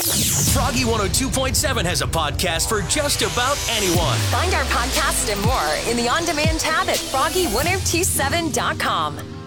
Froggy 102.7 has a podcast for just about anyone. Find our podcast and more in the on-demand tab at froggy1027.com.